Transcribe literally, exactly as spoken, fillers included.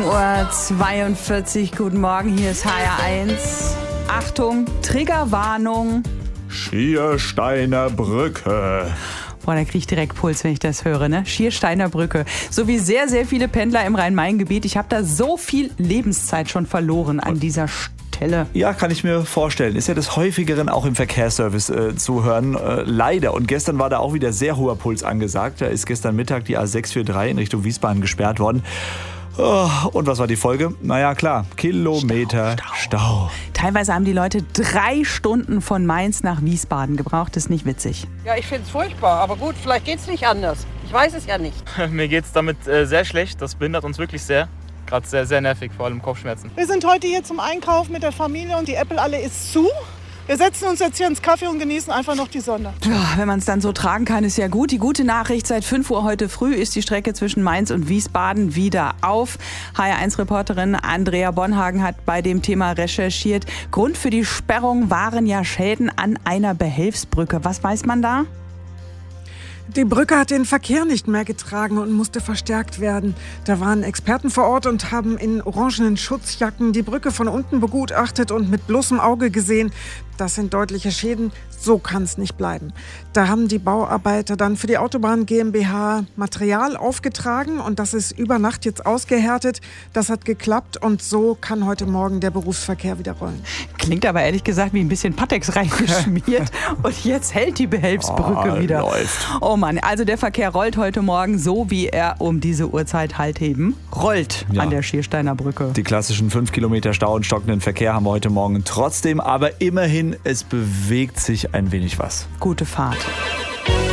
Uhr zweiundvierzig, guten Morgen, hier ist H R eins. Achtung, Triggerwarnung. Schiersteiner Brücke. Boah, da kriege ich direkt Puls, wenn ich das höre, ne? Schiersteiner Brücke. So wie sehr, sehr viele Pendler im Rhein-Main-Gebiet. Ich habe da so viel Lebenszeit schon verloren an dieser Stelle. Ja, kann ich mir vorstellen. Ist ja des Häufigeren auch im Verkehrsservice äh, zu hören. Äh, leider. Und gestern war da auch wieder sehr hoher Puls angesagt. Da ist gestern Mittag die A sechs vier drei in Richtung Wiesbaden gesperrt worden. Oh, und was war die Folge? Naja, klar, Kilometer Stau, Stau. Stau. Teilweise haben die Leute drei Stunden von Mainz nach Wiesbaden gebraucht. Das ist nicht witzig. Ja, ich finde es furchtbar, aber gut, vielleicht geht es nicht anders. Ich weiß es ja nicht. Mir geht es damit äh, sehr schlecht. Das behindert uns wirklich sehr. Gerade sehr, sehr nervig, vor allem Kopfschmerzen. Wir sind heute hier zum Einkauf mit der Familie und die Apple-Alle ist zu. Wir setzen uns jetzt hier ins Kaffee und genießen einfach noch die Sonne. Ja, wenn man es dann so tragen kann, ist ja gut. Die gute Nachricht, seit fünf Uhr heute früh ist die Strecke zwischen Mainz und Wiesbaden wieder auf. H R eins Reporterin Andrea Bonhagen hat bei dem Thema recherchiert. Grund für die Sperrung waren ja Schäden an einer Behelfsbrücke. Was weiß man da? Die Brücke hat den Verkehr nicht mehr getragen und musste verstärkt werden. Da waren Experten vor Ort und haben in orangenen Schutzjacken die Brücke von unten begutachtet und mit bloßem Auge gesehen. Das sind deutliche Schäden. So kann es nicht bleiben. Da haben die Bauarbeiter dann für die Autobahn GmbH Material aufgetragen und das ist über Nacht jetzt ausgehärtet. Das hat geklappt und so kann heute Morgen der Berufsverkehr wieder rollen. Klingt aber ehrlich gesagt wie ein bisschen Pattex reingeschmiert und jetzt hält die Behelfsbrücke oh, wieder. Läuft. Oh Mann, also der Verkehr rollt heute Morgen so, wie er um diese Uhrzeit halt eben rollt ja. an der Schiersteiner Brücke. Die klassischen fünf Kilometer Stau und stockenden Verkehr haben wir heute Morgen trotzdem, aber immerhin, es bewegt sich ein wenig was. Gute Fahrt.